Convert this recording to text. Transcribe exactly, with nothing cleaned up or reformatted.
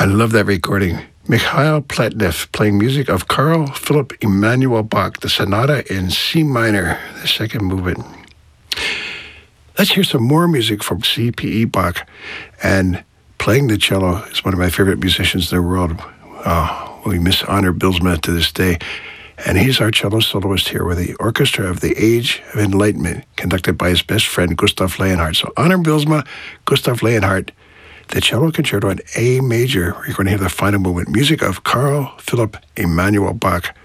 I love that recording. Mikhail Pletnev playing music of Carl Philipp Emanuel Bach, the Sonata in C minor, the second movement. Let's hear some more music from C P E Bach. And playing the cello is one of my favorite musicians in the world. Oh, we miss Honor Bylsma to this day. And he's our cello soloist here with the Orchestra of the Age of Enlightenment, conducted by his best friend, Gustav Leonhardt. So Honor Bylsma, Gustav Leonhardt, the cello concerto in A major. We're going to hear the final movement, music of Carl Philipp Emanuel Bach.